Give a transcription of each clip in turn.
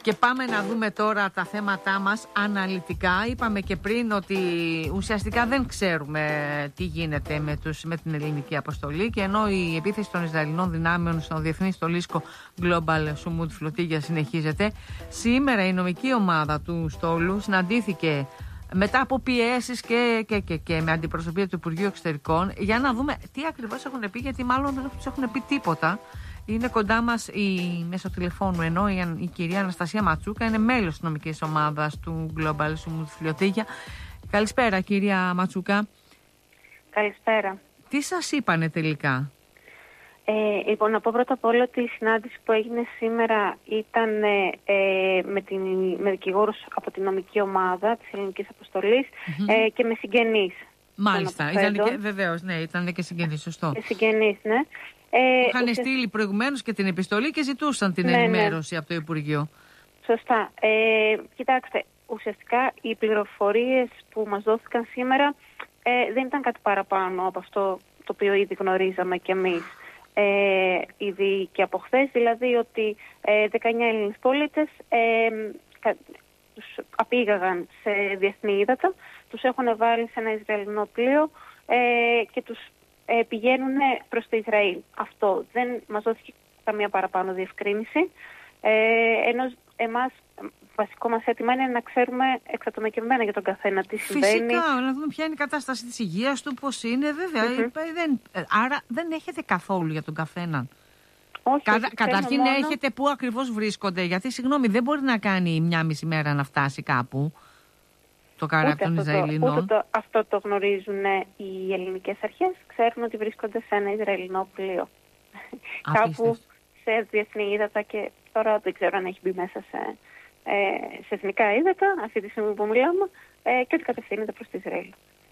Και πάμε να δούμε τώρα τα θέματά μας αναλυτικά. Είπαμε και πριν ότι ουσιαστικά δεν ξέρουμε τι γίνεται με την ελληνική αποστολή, και ενώ η επίθεση των Ισραηλινών δυνάμεων στο διεθνή στολίσκο Global Sumud Flotilla συνεχίζεται, σήμερα η νομική ομάδα του στόλου συναντήθηκε μετά από πιέσεις και με αντιπροσωπεία του Υπουργείου Εξωτερικών για να δούμε τι ακριβώς έχουν πει, γιατί μάλλον δεν τους έχουν πει τίποτα. Είναι κοντά μας μέσω τηλεφώνου, ενώ η κυρία Αναστασία Ματσούκα είναι μέλος της νομικής ομάδας του Global Sumud Flotilla. Καλησπέρα, κυρία Ματσούκα. Καλησπέρα. Τι σας είπανε τελικά? Λοιπόν, να πω πρώτα απ' όλα ότι η συνάντηση που έγινε σήμερα ήταν με δικηγόρους από την νομική ομάδα της ελληνικής αποστολής και με συγγενείς. Μάλιστα, βεβαίως, ναι, ήταν και συγγενείς, σωστό. Και συγγενείς, ναι. Είχαν στείλει προηγουμένως και την επιστολή και ζητούσαν την ενημέρωση από το Υπουργείο. Σωστά. Κοιτάξτε, ουσιαστικά οι πληροφορίες που μας δόθηκαν σήμερα δεν ήταν κάτι παραπάνω από αυτό το οποίο ήδη γνωρίζαμε κι εμείς ήδη και από χθες, δηλαδή ότι 19 Έλληνες πολίτες τους απήγαγαν σε διεθνή ύδατα, τους έχουν βάλει σε ένα Ισραηλινό πλοίο και τους πηγαίνουν προς το Ισραήλ. Αυτό δεν μας δόθηκε καμία παραπάνω διευκρίνηση, ενώ εμάς βασικό μας αίτημα είναι να ξέρουμε εξατομικευμένα για τον καθένα τι συμβαίνει. Φυσικά, να δούμε ποια είναι η κατάσταση της υγείας του, πώς είναι, βέβαια. Άρα δεν έχετε καθόλου για τον καθέναν? Όχι, καταρχήν μόνο... έχετε πού ακριβώς βρίσκονται, γιατί συγγνώμη, δεν μπορεί να κάνει μια μισή μέρα να φτάσει κάπου το καράβι των Ισραηλινών. Ούτε αυτό το γνωρίζουν οι ελληνικές αρχές. Ξέρουν ότι βρίσκονται σε ένα Ισραηλινό πλοίο. Κάπου σε διεθνή ύδατα, και τώρα δεν ξέρω αν έχει μπει μέσα σε εθνικά ύδατα αυτή τη στιγμή που μιλάμε, και ότι κατευθύνεται προς το Ισραήλ.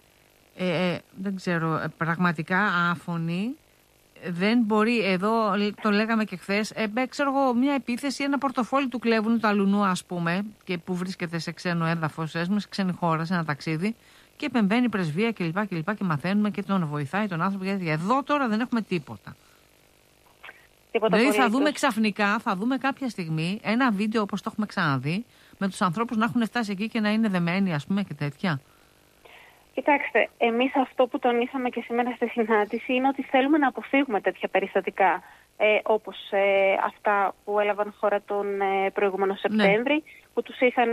Δεν ξέρω, πραγματικά άφωνοι. Δεν μπορεί, εδώ το λέγαμε και χθες, ξέρω εγώ, μια επίθεση, ένα πορτοφόλι του κλέβουν, του αλουνού ας πούμε, και που βρίσκεται σε ξένο έδαφος, σε ξένη χώρα, σε ένα ταξίδι, και επεμβαίνει η πρεσβεία κλπ. Και μαθαίνουμε και τον βοηθάει τον άνθρωπο, γιατί εδώ τώρα δεν έχουμε τίποτα. Δηλαδή θα δούμε ξαφνικά, θα δούμε κάποια στιγμή ένα βίντεο όπως το έχουμε ξαναδεί, με τους ανθρώπους να έχουν φτάσει εκεί και να είναι δεμένοι, ας πούμε, και τέτοια. Κοιτάξτε, εμείς αυτό που τονίσαμε και σήμερα στη συνάντηση είναι ότι θέλουμε να αποφύγουμε τέτοια περιστατικά, όπως αυτά που έλαβαν χώρα τον προηγούμενο Σεπτέμβρη, που τους είχαν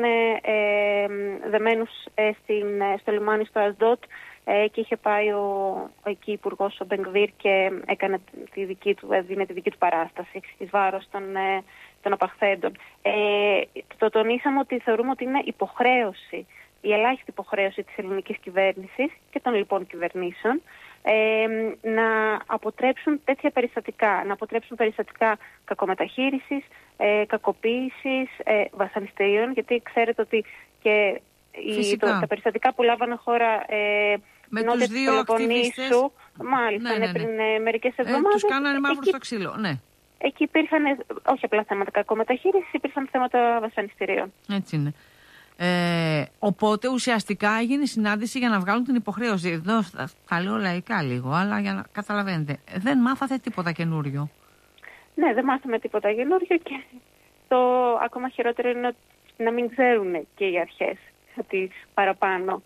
δεμένους στο λιμάνι στο Ασδότ, και είχε πάει εκεί υπουργός ο Μπενγκβίρ και έκανε έδινε τη δική του παράσταση εις βάρος των απαχθέντων. Το τονίσαμε ότι θεωρούμε ότι είναι υποχρέωση, η ελάχιστη υποχρέωση της ελληνικής κυβέρνησης και των λοιπόν κυβερνήσεων να αποτρέψουν τέτοια περιστατικά, να αποτρέψουν περιστατικά κακομεταχείρισης, κακοποίησης, βασανιστήριων, γιατί ξέρετε ότι και τα περιστατικά που λάβανε χώρα με τους δύο ακτιβίστες, μάλιστα, πριν μερικές εβδομάδες, τους κάνανε μαύρο στο ξύλο, ναι. Εκεί υπήρχαν όχι απλά θέματα κακομεταχείρισης, υπήρχαν θέματα βασανιστήριων. Έτσι είναι. Οπότε ουσιαστικά έγινε συνάντηση για να βγάλουν την υποχρέωση. Εδώ τα λέω λαϊκά λίγο, αλλά για να καταλαβαίνετε, δεν μάθατε τίποτα καινούριο. Ναι, δεν μάθαμε τίποτα καινούριο, και το ακόμα χειρότερο είναι να μην ξέρουν και οι αρχές ότι παραπάνω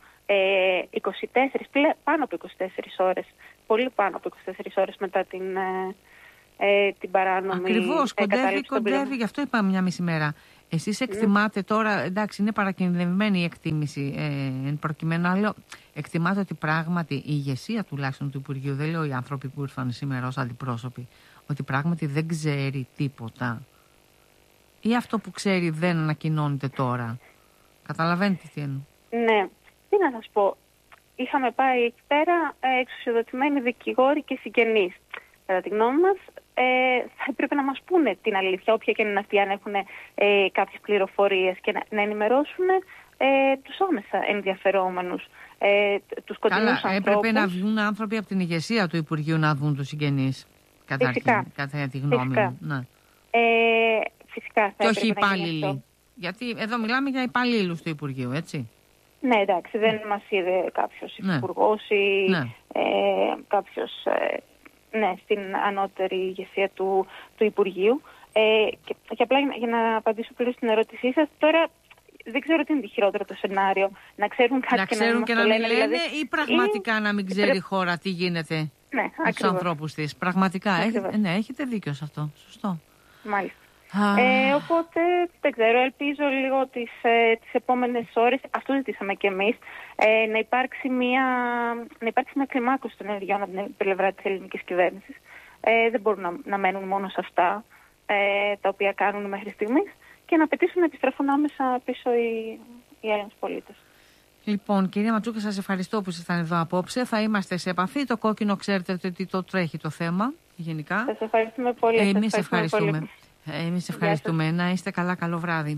πάνω από 24 ώρες, πολύ πάνω από 24 ώρες μετά την παράνομη. Ακριβώς, κοντεύει, γι' αυτό είπαμε μια μισή μέρα. Εσείς εκτιμάτε τώρα, εντάξει, είναι παρακινδυνευμένη η εκτίμηση εν προκειμένου, αλλά εκτιμάτε ότι πράγματι η ηγεσία τουλάχιστον του Υπουργείου, δεν λέω οι άνθρωποι που ήρθαν σήμερα ως αντιπρόσωποι, ότι πράγματι δεν ξέρει τίποτα, ή αυτό που ξέρει δεν ανακοινώνεται τώρα? Καταλαβαίνετε τι εννοώ? Ναι, τι να σας πω. Είχαμε πάει εκεί πέρα εξουσιοδοτημένοι δικηγόροι και συγγενείς. Κατά τη γνώμη μας, θα έπρεπε να μας πούνε την αλήθεια, όποια και είναι αυτή, αν έχουν κάποιες πληροφορίες, και να ενημερώσουν τους άμεσα ενδιαφερόμενους, τους κοντινούς ανθρώπους. Έπρεπε να βγουν άνθρωποι από την ηγεσία του Υπουργείου να δουν τους συγγενείς. Κατά τη γνώμη μου. Ναι. Φυσικά. Και όχι υπάλληλοι. Γιατί εδώ μιλάμε για υπαλλήλους του Υπουργείου, έτσι. Ναι, εντάξει, δεν μας είδε κάποιος υπουργός ή κάποιος στην ανώτερη ηγεσία του Υπουργείου. Και απλά για να απαντήσω πλήρως στην ερώτησή σας, τώρα δεν ξέρω τι είναι το χειρότερο το σενάριο. Να ξέρουν κάτι και να μην λένε, δηλαδή, ή πραγματικά να μην ξέρει η χώρα τι γίνεται με τους ανθρώπους της. Πραγματικά. Έχετε δίκιο σε αυτό. Σωστό. Μάλιστα. Οπότε, δεν ξέρω, ελπίζω λίγο τις επόμενες ώρες, αυτό ζητήσαμε κι εμείς, να υπάρξει μια κλιμάκωση των ενεργειών από την πλευρά της ελληνικής κυβέρνησης. Δεν μπορούν να μένουν μόνο σε αυτά τα οποία κάνουν μέχρι στιγμής και να απαιτήσουν να επιστρέφουν άμεσα πίσω οι Έλληνες πολίτες. Λοιπόν, κυρία Ματσούκα, σας ευχαριστώ που ήσασταν εδώ απόψε. Θα είμαστε σε επαφή. Το κόκκινο ξέρετε ότι το τρέχει το θέμα γενικά. Σας ευχαριστούμε πολύ. Εμείς ευχαριστούμε. Εμείς ευχαριστούμε. Να είστε καλά, καλό βράδυ.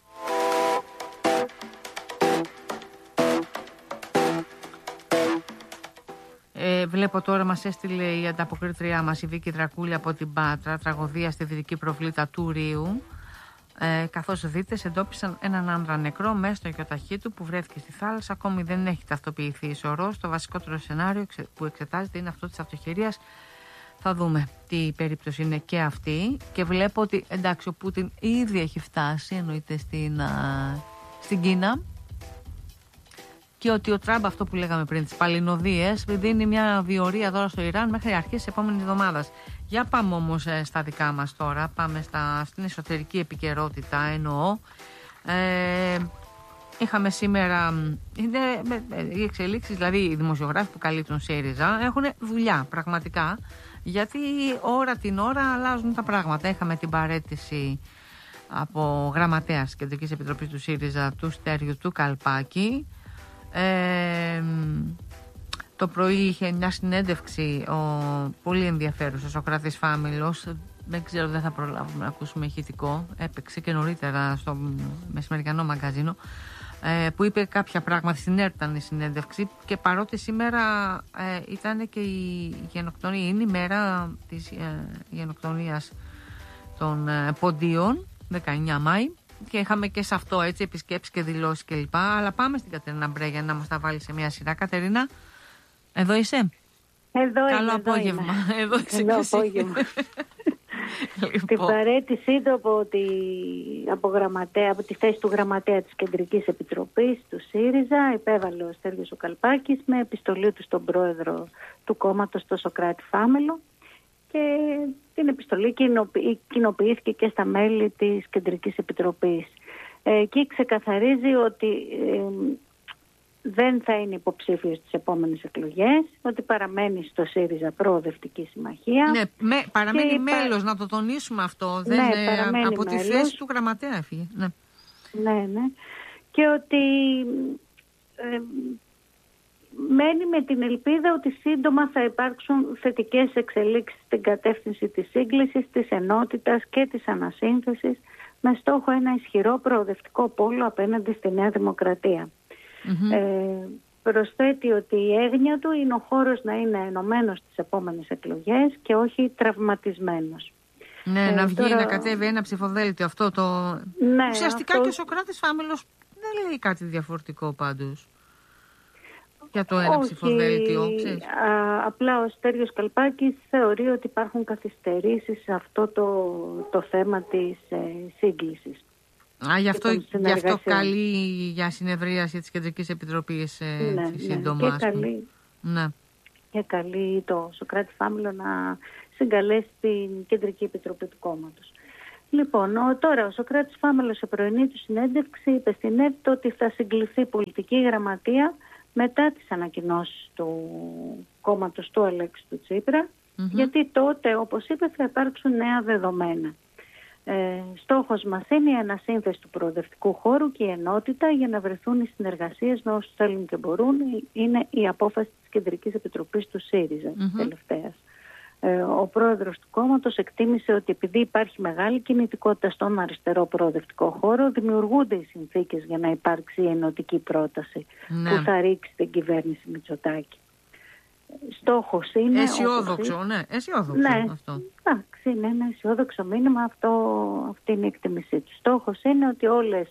Βλέπω τώρα μας έστειλε η ανταποκρίτριά μας, η Βίκη Δρακούλη από την Πάτρα, τραγωδία στη δυτική προβλήτα του Ρίου. Καθώς δείτε, εντόπισαν έναν άνδρα νεκρό μέσα στο γιοταχή του που βρέθηκε στη θάλασσα. Ακόμη δεν έχει ταυτοποιηθεί η σωρός. Το βασικότερο σενάριο που εξετάζεται είναι αυτό της αυτοχειρίας. Θα δούμε τι περίπτωση είναι και αυτή. Και βλέπω ότι εντάξει, ο Πούτιν ήδη έχει φτάσει, εννοείται στην Κίνα. Και ότι ο Τραμπ, αυτό που λέγαμε πριν, τις παλινοδίες, δίνει μια διορία τώρα στο Ιράν μέχρι αρχές της επόμενης εβδομάδας. Για πάμε όμως στα δικά μας τώρα. Πάμε στην εσωτερική επικαιρότητα, εννοώ. Είχαμε σήμερα οι εξελίξεις, δηλαδή οι δημοσιογράφοι που καλύπτουν ΣΥΡΙΖΑ έχουν δουλειά πραγματικά, γιατί ώρα την ώρα αλλάζουν τα πράγματα. Είχαμε την παραίτηση από γραμματέα της Κεντρικής Επιτροπής του ΣΥΡΙΖΑ, του Στέριου του Καλπάκη. Το πρωί είχε μια συνέντευξη πολύ ενδιαφέρουσα ο Σοκράτης Φάμιλος. Δεν ξέρω, δεν θα προλάβουμε να ακούσουμε ηχητικό. Έπαιξε και νωρίτερα στο μεσημερινό μαγκαζίνο, που είπε κάποια πράγματα. Στην ΕΡΤ ήταν η συνέντευξη, και παρότι σήμερα ήταν και η γενοκτονία, είναι η μέρα της γενοκτονίας των Ποντίων, 19 Μάη, και είχαμε και σε αυτό έτσι επισκέψεις και δηλώσεις κλπ. Αλλά πάμε στην Κατερίνα Μπρέ να μας τα βάλει σε μια σειρά. Κατερίνα, εδώ είσαι? Καλό απόγευμα. Εδώ είσαι. Καλό απόγευμα. Την παραίτησή του από τη θέση του γραμματέα της Κεντρικής Επιτροπής του ΣΥΡΙΖΑ υπέβαλε ο Στέργιος ο Καλπάκης με επιστολή του στον πρόεδρο του κόμματος, τον Σοκράτη Φάμελο, και την επιστολή κοινοποιήθηκε και στα μέλη της Κεντρικής Επιτροπής. Εκεί ξεκαθαρίζει ότι δεν θα είναι υποψήφιος στις επόμενες εκλογές, ότι παραμένει στο ΣΥΡΙΖΑ Προοδευτική Συμμαχία. Ναι, παραμένει μέλος, να το τονίσουμε αυτό. Δεν από τη θέση του γραμματέα έφυγε. Ναι. Και ότι μένει με την ελπίδα ότι σύντομα θα υπάρξουν θετικές εξελίξεις στην κατεύθυνση της σύγκλησης, της ενότητας και της ανασύνθεσης, με στόχο ένα ισχυρό προοδευτικό πόλο απέναντι στη Νέα Δημοκρατία. Προσθέτει ότι η έγνοια του είναι ο χώρος να είναι ενωμένος στις επόμενες εκλογές και όχι τραυματισμένος. Ναι, να βγει, να κατέβει ένα ψηφοδέλτιο, αυτό το... Ναι, ουσιαστικά αυτό... και ο Σοκράτης Φάμελος δεν λέει κάτι διαφορετικό πάντως για το ένα ψηφοδέλτιο. Απλά ο Στέργιος Καλπάκης θεωρεί ότι υπάρχουν καθυστερήσεις σε αυτό το θέμα της σύγκλησης. Γι' αυτό καλεί για συνεδρίαση της Κεντρικής Επιτροπής σύντομα. Και καλεί το Σοκράτη Φάμελο να συγκαλέσει την Κεντρική Επιτροπή του κόμματος. Λοιπόν, τώρα ο Σοκράτης Φάμελος σε πρωινή του συνέντευξη είπε στην ΕΡΤ ότι θα συγκληθεί πολιτική γραμματεία μετά τις ανακοινώσεις του κόμματος του Αλέξη του Τσίπρα, γιατί τότε, όπως είπε, θα υπάρξουν νέα δεδομένα. Στόχος μας είναι η ανασύνθεση του προοδευτικού χώρου και η ενότητα για να βρεθούν οι συνεργασίες με όσους θέλουν και μπορούν. Είναι η απόφαση της Κεντρικής Επιτροπής του ΣΥΡΙΖΑ τελευταίας. Ο πρόεδρος του κόμματος εκτίμησε ότι επειδή υπάρχει μεγάλη κινητικότητα στον αριστερό προοδευτικό χώρο, δημιουργούνται οι συνθήκες για να υπάρξει η ενωτική πρόταση που θα ρίξει την κυβέρνηση Μητσοτάκη. Στόχος είναι... Αισιόδοξο, αισιόδοξο αυτό. Εντάξει, είναι ένα αισιόδοξο μήνυμα, αυτή είναι η εκτίμησή του. Στόχος είναι ότι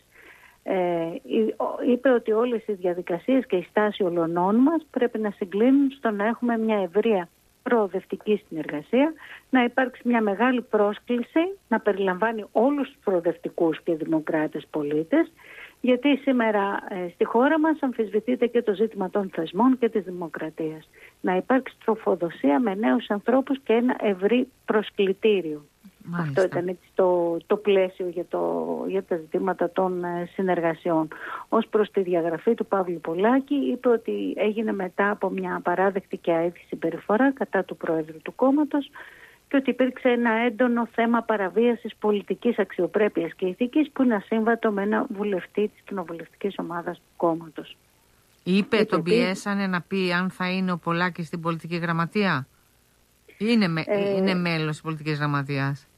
είπε ότι όλες οι διαδικασίες και η στάση ολονών μας πρέπει να συγκλίνουν στο να έχουμε μια ευρεία προοδευτική συνεργασία, να υπάρξει μια μεγάλη πρόσκληση να περιλαμβάνει όλους τους προοδευτικούς και δημοκράτες πολίτες, γιατί σήμερα στη χώρα μας αμφισβητείται και το ζήτημα των θεσμών και της δημοκρατίας. Να υπάρξει τροφοδοσία με νέους ανθρώπους και ένα ευρύ προσκλητήριο. Μάλιστα. Αυτό ήταν έτσι το πλαίσιο για τα ζητήματα των συνεργασιών. Ως προς τη διαγραφή του Παύλου Πολάκη, είπε ότι έγινε μετά από μια απαράδεκτη και αήθη συμπεριφορά κατά του Πρόεδρου του κόμματος και ότι υπήρξε ένα έντονο θέμα παραβίασης πολιτικής αξιοπρέπειας και ηθικής που είναι ασύμβατο με ένα βουλευτή της κοινοβουλευτικής ομάδας του κόμματος. Είπε, τον πιέσανε να πει αν θα είναι ο Πολάκης στην πολιτική γραμματεία. Είναι μέλος της πολιτικής γραμματείας.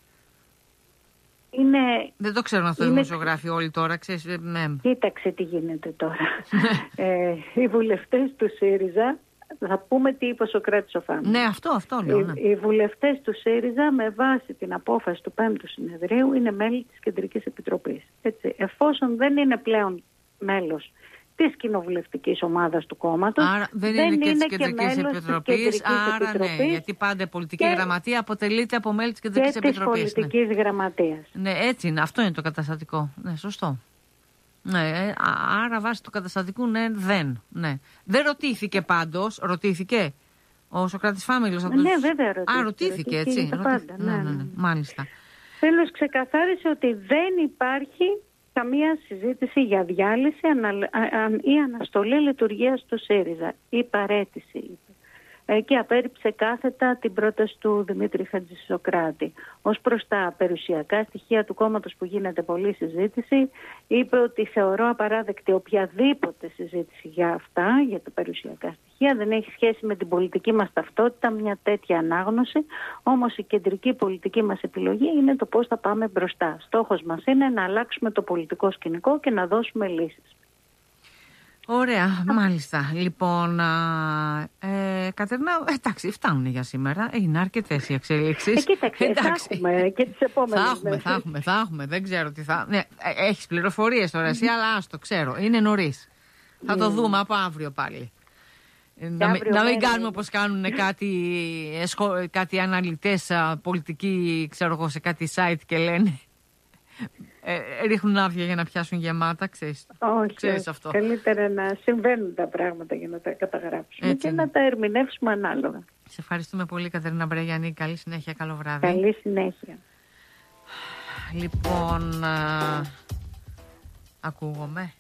Δεν το ξέρουν αυτό οι δημοσιογράφοι όλοι τώρα. Ξέρεις, Κοίταξε τι γίνεται τώρα. Οι βουλευτές του ΣΥΡΙΖΑ, θα πούμε τι είπε ο Σωκράτης ο Φάμιλος. Ναι, αυτό λέω. Ναι. Οι βουλευτές του ΣΥΡΙΖΑ με βάση την απόφαση του 5ου συνεδρίου είναι μέλη της Κεντρικής Επιτροπής. Έτσι, εφόσον δεν είναι πλέον μέλος της κοινοβουλευτικής ομάδας του κόμματος. Άρα δεν είναι και της Κεντρικής Επιτροπής. Άρα ναι, γιατί πάντα η πολιτική γραμματεία αποτελείται από μέλη της Κεντρικής Επιτροπής. Της πολιτικής γραμματείας. Ναι, έτσι είναι. Αυτό είναι το καταστατικό. Ναι, σωστό. Ναι, άρα βάσει του καταστατικού δεν. Δεν ρωτήθηκε πάντως. Ρωτήθηκε ο Σωκράτης Φάμιλος. Ναι, βέβαια ρωτήθηκε. Ρωτήθηκε έτσι. Ναι. Μάλιστα. Τέλος, ξεκαθάρισε ότι δεν υπάρχει καμία συζήτηση για διάλυση ή αναστολή λειτουργίας του ΣΥΡΙΖΑ ή παραίτηση. Και απέρριψε κάθετα την πρόταση του Δημήτρη Χατζησοκράτη. Ως προς τα περιουσιακά στοιχεία του κόμματος που γίνεται πολλή συζήτηση, είπε ότι θεωρώ απαράδεκτη οποιαδήποτε συζήτηση για αυτά, για τα περιουσιακά στοιχεία. Δεν έχει σχέση με την πολιτική μας ταυτότητα μια τέτοια ανάγνωση. Όμως η κεντρική πολιτική μας επιλογή είναι το πώς θα πάμε μπροστά. Στόχος μας είναι να αλλάξουμε το πολιτικό σκηνικό και να δώσουμε λύσεις. Ωραία, μάλιστα. Λοιπόν, Κατερίνα, εντάξει, φτάνουν για σήμερα. Είναι αρκετές οι εξελίξεις. Κοίταξε, θα έχουμε και τις επόμενες μέρες. Θα έχουμε, δεν ξέρω τι θα... Ναι, έχεις πληροφορίες τώρα εσύ, αλλά άστο, ξέρω, είναι νωρίς. Θα το δούμε από αύριο πάλι. Να μην κάνουμε όπως κάνουν κάτι αναλυτές πολιτικοί, ξέρω εγώ, σε κάτι site και λένε... ρίχνουν άδεια για να πιάσουν γεμάτα, ξέρεις. Όχι, αυτό. Καλύτερα να συμβαίνουν τα πράγματα για να τα καταγράψουμε και να τα ερμηνεύσουμε ανάλογα. Σε ευχαριστούμε πολύ, Κατερίνα Μπρεγιανή. Καλή συνέχεια, καλό βράδυ. Καλή συνέχεια. Λοιπόν, ακούγομαι.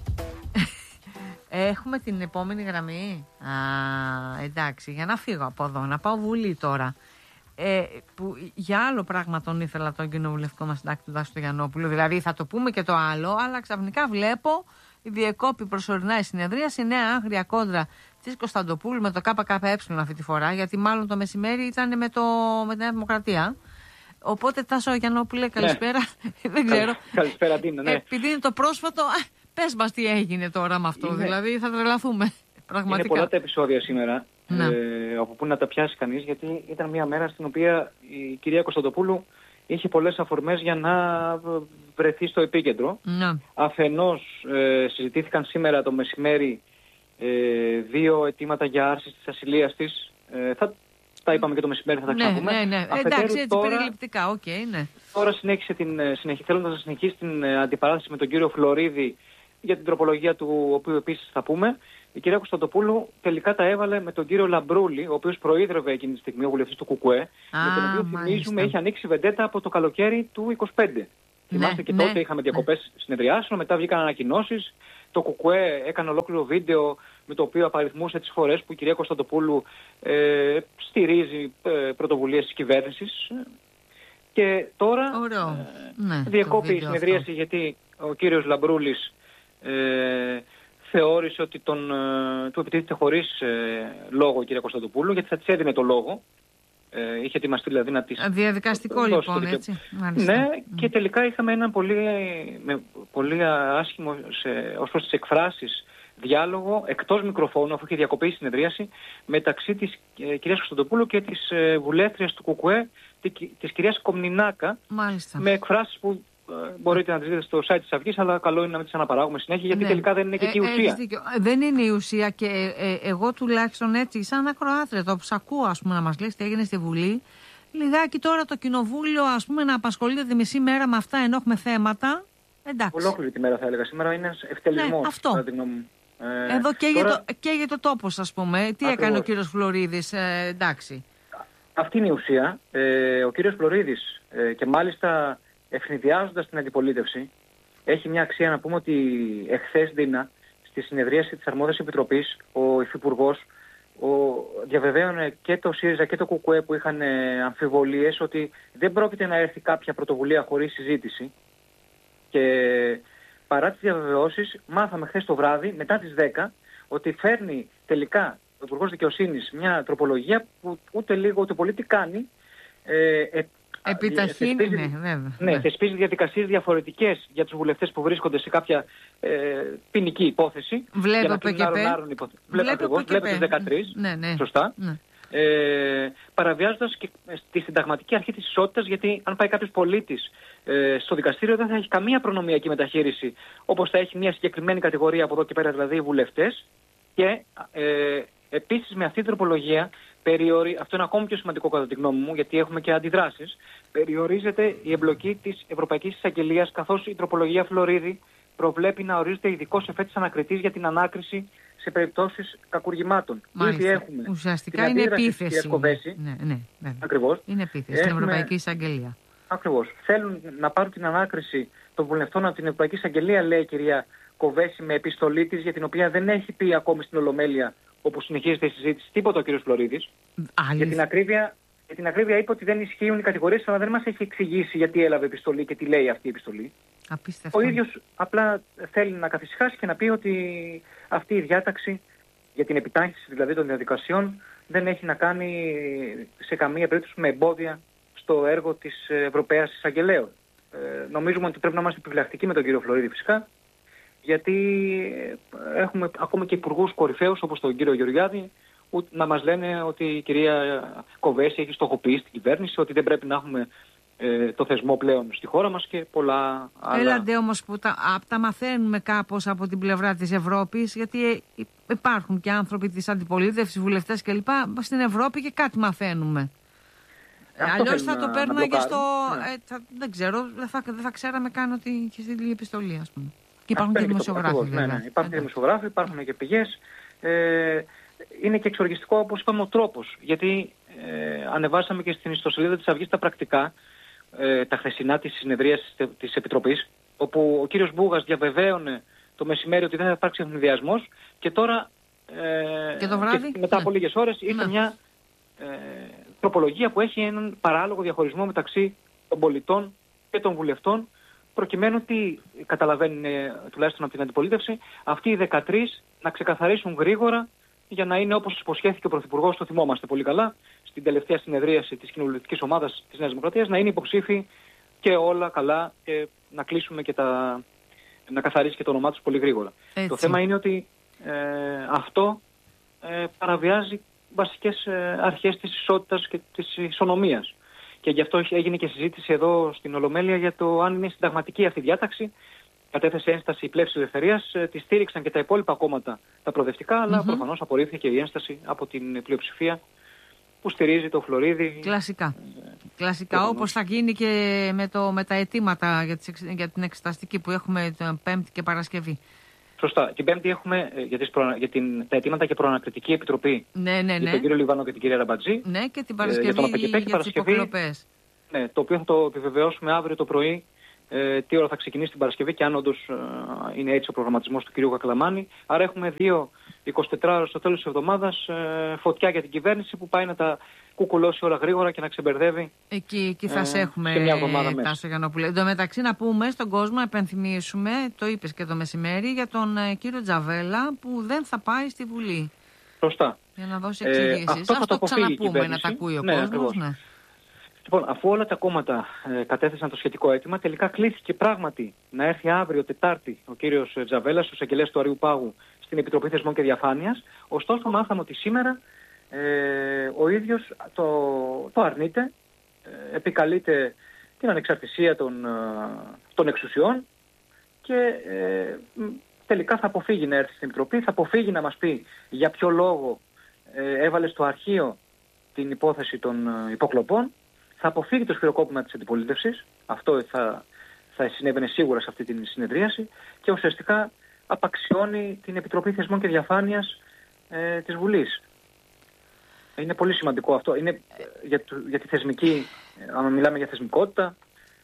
Έχουμε την επόμενη γραμμή. Εντάξει, για να φύγω από εδώ, να πάω Βουλή τώρα. Που για άλλο πράγμα τον ήθελα τον κοινοβουλευτικό μας συντάκτη του Τάσου του Γιαννόπουλου. Δηλαδή θα το πούμε και το άλλο, αλλά ξαφνικά βλέπω διεκόπη προσωρινά η συνεδρίαση, η νέα άγρια κόντρα της Κωνσταντοπούλου με το ΚΚΕ αυτή τη φορά, γιατί μάλλον το μεσημέρι ήταν με τη Νέα Δημοκρατία. Οπότε Τάσο Γιαννόπουλε, καλησπέρα. Δεν ξέρω. Καλησπέρα, Τίνα, ναι. Επειδή είναι το πρόσφατο, πες μας τι έγινε τώρα με αυτό. Δηλαδή θα τρελαθούμε. Πραγματικά. Είναι πολλά τα επεισόδια σήμερα. Από πού να τα πιάσει κανείς, γιατί ήταν μια μέρα στην οποία η κυρία Κωνσταντοπούλου είχε πολλές αφορμές για να βρεθεί στο επίκεντρο. Αφενός συζητήθηκαν σήμερα το μεσημέρι 2 αιτήματα για άρση της ασυλίας της. Τα είπαμε και το μεσημέρι, θα τα ξαναπούμε. Ναι. Εντάξει, έτσι τώρα, περιληπτικά, ναι. Τώρα θέλοντας να συνεχίσει την αντιπαράθεση με τον κύριο Φλωρίδη για την τροπολογία του οποίου επίσης θα πούμε, η κυρία Κωνσταντοπούλου τελικά τα έβαλε με τον κύριο Λαμπρούλη, ο οποίος προείδρευε εκείνη τη στιγμή, ο βουλευτής του ΚΚΕ, με τον οποίο θυμίζουμε είχε ανοίξει βεντέτα από το καλοκαίρι του 25. Θυμάστε και τότε είχαμε διακοπές συνεδριάσεων, μετά βγήκαν ανακοινώσεις. Το ΚΚΕ έκανε ολόκληρο βίντεο με το οποίο απαριθμούσε τις φορές που η κυρία Κωνσταντοπούλου στηρίζει πρωτοβουλίες της κυβέρνησης. Και τώρα διακόπη η συνεδρίαση γιατί ο κύριος Λαμπρούλης θεώρησε ότι του επιτίθεται χωρίς λόγο η κυρία Κωνσταντοπούλου, γιατί θα της έδινε το λόγο. Είχε ετοιμαστεί δηλαδή να της... Διαδικαστικό λοιπόν, έτσι. Ναι, και τελικά είχαμε έναν πολύ άσχημο ως προς τις εκφράσεις διάλογο εκτός μικροφώνου, αφού είχε διακοπεί η συνεδρίαση, μεταξύ της κυρίας Κωνσταντοπούλου και της βουλεύτριας του ΚΚΕ, της κυρίας Κομνηνάκα, με εκφράσεις που μπορείτε να τις δείτε στο site της Αυγής, αλλά καλό είναι να μην τις αναπαράγουμε συνέχεια, γιατί τελικά δεν είναι και εκεί η ουσία. Δεν είναι η ουσία και εγώ τουλάχιστον έτσι, σαν ακροάτρια, το που ακούω να μας λες τι έγινε στη Βουλή, λιγάκι τώρα το Κοινοβούλιο να απασχολείται τη μισή μέρα με αυτά ενώ έχουμε θέματα. Εντάξει. Ολόκληρη τη μέρα θα έλεγα. Σήμερα είναι ένας ευτελισμός. Ναι, αυτό. Εδώ καίγεται το τόπος, ας πούμε. Τι ακριβώς έκανε ο κύριος Φλωρίδης, εντάξει. Αυτή είναι η ουσία. Ο κύριος Φλωρίδης και μάλιστα ευνηδιάζοντας την αντιπολίτευση, έχει μια αξία να πούμε ότι εχθές, Ντίνα, στη συνεδρίαση της Αρμόδιας Επιτροπής, ο Υφυπουργός διαβεβαίωνε και το ΣΥΡΙΖΑ και το ΚΚΕ που είχαν αμφιβολίες ότι δεν πρόκειται να έρθει κάποια πρωτοβουλία χωρίς συζήτηση. Και παρά τις διαβεβαιώσεις, μάθαμε χθες το βράδυ, μετά τις 10, ότι φέρνει τελικά ο Υπουργός Δικαιοσύνης μια τροπολογία που ούτε λίγο ούτε πολύ τι κάνει. Επιταχύνει, βέβαια. Ναι, θεσπίζει διαδικασίες διαφορετικές για τους βουλευτές που βρίσκονται σε κάποια ποινική υπόθεση. Βλέπω τις 13, ναι. Σωστά. Ναι. Παραβιάζοντας και τη συνταγματική αρχή της ισότητας, γιατί αν πάει κάποιος πολίτης στο δικαστήριο δεν θα έχει καμία προνομιακή μεταχείριση όπως θα έχει μια συγκεκριμένη κατηγορία από εδώ και πέρα, δηλαδή οι βουλευτές. Και επίσης με αυτή την τροπολογία, αυτό είναι ακόμη πιο σημαντικό κατά τη γνώμη μου, γιατί έχουμε και αντιδράσεις, περιορίζεται η εμπλοκή της Ευρωπαϊκής Εισαγγελίας, καθώς η τροπολογία Φλωρίδη προβλέπει να ορίζεται ειδικός εφέτης ανακριτής για την ανάκριση σε περιπτώσεις κακουργημάτων. Ήδη έχουμε. Ουσιαστικά είναι επίθεση. Ναι. Ακριβώς. Είναι επίθεση στην Ευρωπαϊκή Εισαγγελία. Ακριβώς. Θέλουν να πάρουν την ανάκριση των βουλευτών από την Ευρωπαϊκή Εισαγγελία, λέει η κυρία Κοβέση, με επιστολή της, για την οποία δεν έχει πει ακόμη στην Ολομέλεια, όπου συνεχίζεται η συζήτηση, τίποτα ο κ. Φλωρίδης. Για την ακρίβεια είπε ότι δεν ισχύουν οι κατηγορίες, αλλά δεν μας έχει εξηγήσει γιατί έλαβε επιστολή και τι λέει αυτή η επιστολή. Απίστευτο. Ο ίδιος απλά θέλει να καθησυχάσει και να πει ότι αυτή η διάταξη για την επιτάχυνση δηλαδή των διαδικασιών δεν έχει να κάνει σε καμία περίπτωση με εμπόδια στο έργο της Ευρωπαίας Εισαγγελέως. Νομίζουμε ότι πρέπει να είμαστε επιφυλακτικοί με τον κύριο Φλωρίδη φυσικά, γιατί έχουμε ακόμα και υπουργούς κορυφαίους όπως τον κύριο Γεωργιάδη να μας λένε ότι η κυρία Κοβέση έχει στοχοποιήσει την κυβέρνηση, ότι δεν πρέπει να έχουμε το θεσμό πλέον στη χώρα μας και πολλά άλλα. Έλαντε όμως που τα μαθαίνουμε κάπως από την πλευρά της Ευρώπης, γιατί υπάρχουν και άνθρωποι της αντιπολίτευσης, βουλευτές κλπ. Στην Ευρώπη και κάτι μαθαίνουμε. Αλλιώς θα το παίρναγε στο... δεν ξέρω, δεν θα ξέραμε καν ότι είχε στείλει επιστολή, ας πούμε. Και υπάρχουν και δημοσιογράφοι. Υπάρχουν και δημοσιογράφοι, υπάρχουν και πηγές. Είναι και εξοργιστικό, όπως είπαμε, ο τρόπος. Γιατί ανεβάσαμε και στην ιστοσελίδα της Αυγής τα πρακτικά, τα χθεσινά της συνεδρίας της Επιτροπής, όπου ο κύριος Μπούγας διαβεβαίωνε το μεσημέρι ότι δεν θα υπάρξει ευνηδιασμός, και τώρα και το βράδυ, και μετά από λίγες ώρες ήρθε μια τροπολογία που έχει έναν παράλογο διαχωρισμό μεταξύ των πολιτών και των βουλευτών, προκειμένου ότι καταλαβαίνουν τουλάχιστον από την αντιπολίτευση αυτοί οι 13 να ξεκαθαρίσουν γρήγορα, για να είναι όπως υποσχέθηκε ο Πρωθυπουργός, το θυμόμαστε πολύ καλά, στην τελευταία συνεδρίαση της κοινοβουλευτικής ομάδας της Νέας Δημοκρατίας, να είναι υποψήφοι και όλα καλά και να κλείσουμε και να καθαρίσει και το όνομά τους πολύ γρήγορα. Έτσι. Το θέμα είναι ότι αυτό παραβιάζει βασικές αρχές της ισότητας και της ισονομίας. Και γι' αυτό έγινε και συζήτηση εδώ στην Ολομέλεια για το αν είναι συνταγματική αυτή η διάταξη. Κατέθεσε ένσταση η Πλεύση Ελευθερίας, τη στήριξαν και τα υπόλοιπα κόμματα τα προοδευτικά, αλλά προφανώς απορρίφθηκε η ένσταση από την πλειοψηφία που στηρίζει το Φλωρίδη. Κλασικά, όπως θα γίνει και με τα αιτήματα για την εξεταστική που έχουμε Πέμπτη και Παρασκευή. Σωστά. Την Πέμπτη έχουμε για τα αιτήματα και προανακριτική επιτροπή για τον κύριο Λιβάνο και την κυρία Ραμπατζή. Ναι, και την Παρασκευή για τις υποκλοπές. Ναι, το οποίο θα το επιβεβαιώσουμε αύριο το πρωί. Τι ώρα θα ξεκινήσει την Παρασκευή και αν όντως είναι έτσι ο προγραμματισμός του κυρίου Κακλαμάνη. Άρα έχουμε 2 24 ώρες στο τέλος της εβδομάδας, φωτιά για την κυβέρνηση που πάει να τα κουκουλώσει όλα γρήγορα και να ξεμπερδεύει. Εκεί θα σε έχουμε, Τάσο Γιαννόπουλε. Εν τω μεταξύ, να πούμε στον κόσμο, επενθυμίσουμε, το είπες και το μεσημέρι, για τον κύριο Τζαβέλα που δεν θα πάει στη Βουλή. Σωστά. Για να δώσει εξηγήσεις. Αυτό το ξαναπούμε, να τα ακούει ο κόσμος. Ναι. Λοιπόν, αφού όλα τα κόμματα κατέθεσαν το σχετικό αίτημα, τελικά κλήθηκε πράγματι να έρθει αύριο Τετάρτη ο κύριος Τζαβέλας, ο εισαγγελέας του Αριού Πάγου, στην Επιτροπή Θεσμών και Διαφάνειας. Ωστόσο, μάθαμε ότι σήμερα ο ίδιος το αρνείται, επικαλείται την ανεξαρτησία των εξουσιών και τελικά θα αποφύγει να έρθει στην Επιτροπή, θα αποφύγει να μας πει για ποιο λόγο έβαλε στο αρχείο την υπόθεση των υποκλοπών, θα αποφύγει το σφυροκόπημα της αντιπολίτευσης, αυτό θα συνέβαινε σίγουρα σε αυτή την συνεδρίαση, και ουσιαστικά απαξιώνει την Επιτροπή Θεσμών και Διαφάνειας της Βουλής. Είναι πολύ σημαντικό αυτό. Είναι για τη θεσμική, αν μιλάμε για θεσμικότητα.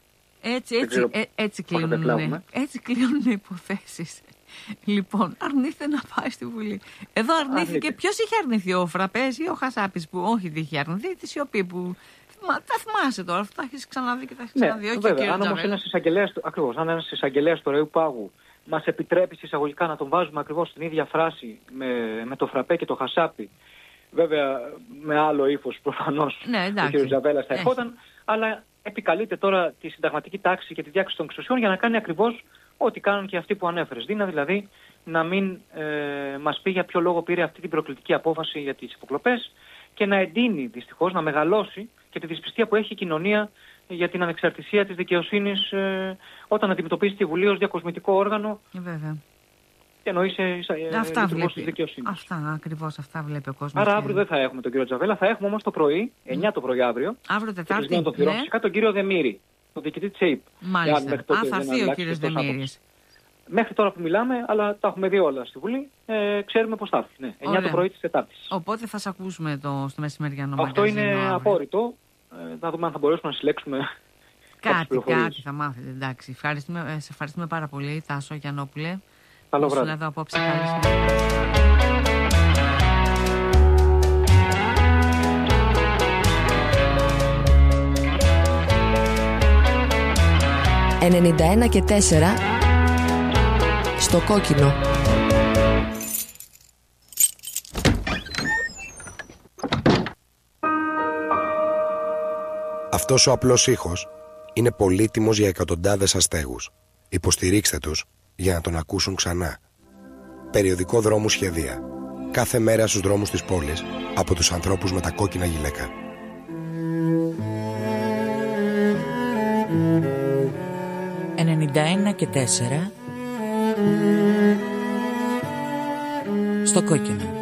Έτσι κλείνουν οι υποθέσεις. Λοιπόν, αρνήθηκε να πάει στη Βουλή. Εδώ αρνήθηκε. Ποιος είχε αρνηθεί, ο Φραπές ή ο Χασάπης, που όχι δεν είχε αρνηθεί, τη σιωπή που. Τα θυμάσαι τώρα, αυτά έχεις ξαναδεί και τα έχεις ξαναδεί. Ναι, βέβαια. Αν όμως ένας εισαγγελέας του Ωραίου Πάγου μας επιτρέπει εισαγωγικά να τον βάζουμε ακριβώς στην ίδια φράση με το Φραπέ και το Χασάπη, βέβαια με άλλο ύφος προφανώς, ο κ. Τζαβέλας θα ερχόταν, αλλά επικαλείται τώρα τη συνταγματική τάξη και τη διάκριση των εξουσιών για να κάνει ακριβώς ό,τι κάνουν και αυτοί που ανέφερες. Δηλαδή να μην μας πει για ποιο λόγο πήρε αυτή την προκλητική απόφαση για τις υποκλοπές και να εντείνει δυστυχώς, να μεγαλώσει και τη δυσπιστία που έχει η κοινωνία για την ανεξαρτησία της δικαιοσύνης όταν αντιμετωπίζει τη Βουλή ως διακοσμητικό όργανο. Βέβαια. Και εννοεί λειτουργός της δικαιοσύνης. Αυτά ακριβώς, αυτά βλέπει ο κόσμος. Άρα αύριο δεν θα έχουμε τον κύριο Τζαβέλα, θα έχουμε όμως το πρωί, 9 το πρωί αύριο. Αύριο Τετάρτη. Φυσικά τον κύριο Δεμήρη, τον διοικητή της ΑΕΠ. Μάλιστα. Θα έρθει ο κύριος Δεμήρης. Μέχρι τώρα που μιλάμε, αλλά τα έχουμε δει όλα στη Βουλή, ξέρουμε πώς θα έρθει. Ναι, 9 το πρωί της Τετάρτης. Οπότε θα σας ακούσουμε στο μεσημεριανό μαγαζίνο. Αυτό είναι απόρριτο. Να δούμε αν θα μπορέσουμε να συλλέξουμε κάτι θα μάθετε. Εντάξει. Σε ευχαριστούμε πάρα πολύ, Τάσο Γιαννόπουλε. Καλό βράδυ. Εδώ απόψε. «91 και 4» στο κόκκινο. Αυτός ο απλός ήχος είναι πολύτιμος για εκατοντάδες αστέγους. Υποστηρίξτε τους για να τον ακούσουν ξανά. Περιοδικό Δρόμου Σχεδία. Κάθε μέρα στους δρόμους της πόλης από τους ανθρώπους με τα κόκκινα γυλαίκα. «91 και 4» στο κόκκινο.